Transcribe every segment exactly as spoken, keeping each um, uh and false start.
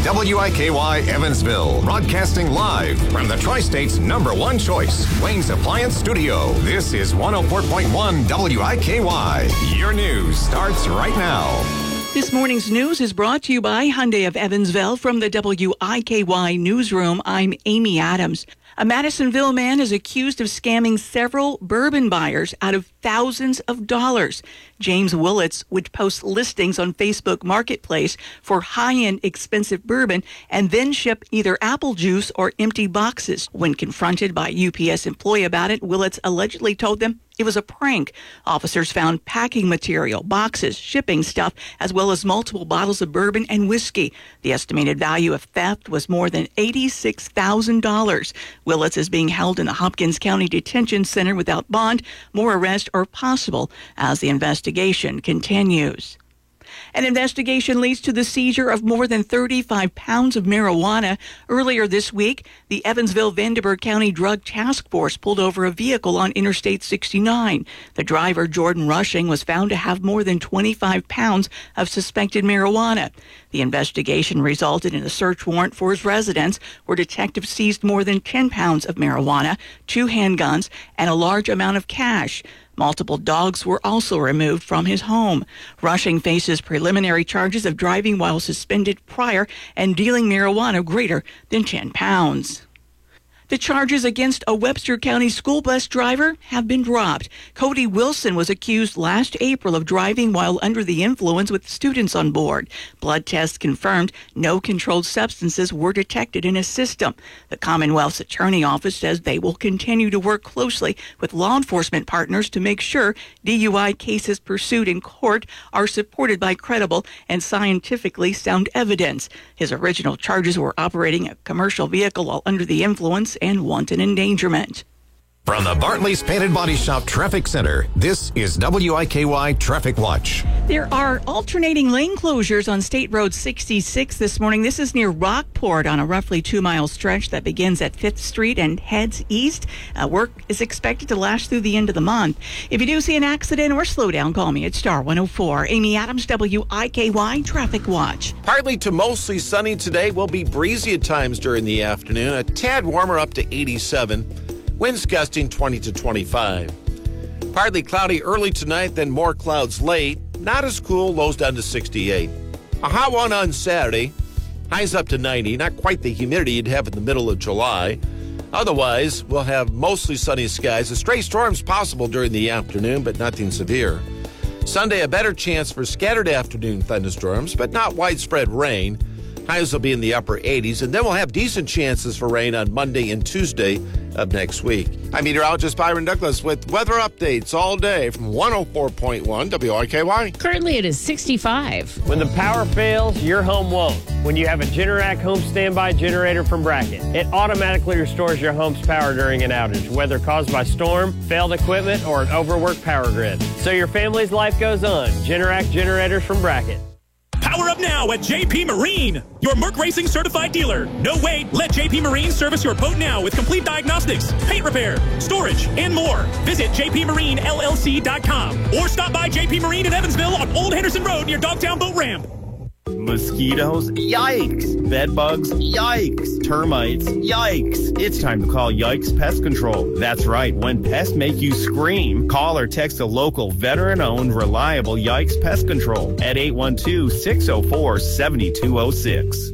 W I K Y Evansville, broadcasting live from the Tri-State's number one choice, Wayne's Appliance Studio. This is one oh four point one W I K Y. Your news starts right now. This morning's news is brought to you by Hyundai of Evansville. From the W I K Y newsroom, I'm Amy Adams. A Madisonville man is accused of scamming several bourbon buyers out of thousands of dollars. James Willits would post listings on Facebook Marketplace for high-end expensive bourbon and then ship either apple juice or empty boxes. When confronted by a U P S employee about it, Willits allegedly told them it was a prank. Officers found packing material, boxes, shipping stuff, as well as multiple bottles of bourbon and whiskey. The estimated value of theft was more than eighty-six thousand dollars. Willits is being held in the Hopkins County Detention Center without bond. More arrests are possible as the investigation continues. An investigation leads to the seizure of more than thirty-five pounds of marijuana. Earlier this week, the Evansville-Vanderburgh County Drug Task Force pulled over a vehicle on Interstate sixty-nine. The driver, Jordan Rushing, was found to have more than twenty-five pounds of suspected marijuana. The investigation resulted in a search warrant for his residence, where detectives seized more than ten pounds of marijuana, two handguns, and a large amount of cash. Multiple dogs were also removed from his home. Rushing faces preliminary charges of driving while suspended prior and dealing marijuana greater than ten pounds. The charges against a Webster County school bus driver have been dropped. Cody Wilson was accused last April of driving while under the influence with students on board. Blood tests confirmed no controlled substances were detected in his system. The Commonwealth's Attorney Office says they will continue to work closely with law enforcement partners to make sure D U I cases pursued in court are supported by credible and scientifically sound evidence. His original charges were operating a commercial vehicle while under the influence and wanton endangerment. From the Bartley's Painted Body Shop Traffic Center, this is W I K Y Traffic Watch. There are alternating lane closures on State Road sixty-six this morning. This is near Rockport on a roughly two-mile stretch that begins at Fifth Street and heads east. Uh, work is expected to last through the end of the month. If you do see an accident or slow down, call me at Star one oh four. Amy Adams, W I K Y Traffic Watch. Partly to mostly sunny today. Will be breezy at times during the afternoon. A tad warmer up to eighty-seven. Winds gusting twenty to twenty-five. Partly cloudy early tonight, then more clouds late. Not as cool, lows down to sixty-eight. A hot one on Saturday. Highs up to ninety. Not quite the humidity you'd have in the middle of July. Otherwise, we'll have mostly sunny skies. A stray storms possible during the afternoon, but nothing severe. Sunday, a better chance for scattered afternoon thunderstorms, but not widespread rain. Highs will be in the upper eighties, and then we'll have decent chances for rain on Monday and Tuesday of next week. I'm meteorologist Byron Douglas with weather updates all day from one oh four point one W I K Y. Currently, it is sixty-five. When the power fails, your home won't. When you have a Generac home standby generator from Bracket, it automatically restores your home's power during an outage, whether caused by storm, failed equipment, or an overworked power grid. So your family's life goes on. Generac generators from Bracket. Power up now at J P Marine, your Merc Racing certified dealer. No wait, let J P Marine service your boat now with complete diagnostics, paint repair, storage, and more. Visit j p marine l l c dot com or stop by J P Marine in Evansville on Old Henderson Road near Dogtown Boat Ramp. Mosquitoes? Yikes! Bed bugs? Yikes! Termites? Yikes! It's time to call Yikes Pest Control. That's right, when pests make you scream, call or text a local veteran-owned, reliable Yikes Pest Control at eight one two, six oh four, seven two oh six.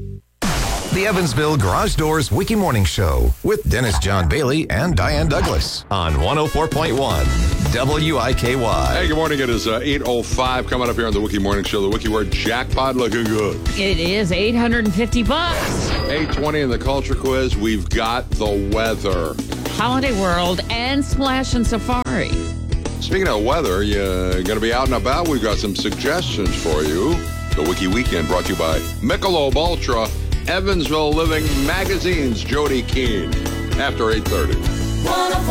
The Evansville Garage Doors Wiki Morning Show with Dennis John Bailey and Diane Douglas on one oh four point one W I K Y. Hey, good morning. It is uh, eight oh five coming up here on the Wiki Morning Show. The Wiki Word jackpot looking good. It is eight hundred fifty bucks. eight twenty in the Culture Quiz. We've got the weather. Holiday World and Splash and Safari. Speaking of weather, you're going to be out and about. We've got some suggestions for you. The Wiki Weekend brought to you by Michelob Ultra, Evansville Living Magazine's Jody Keene. After eight thirty.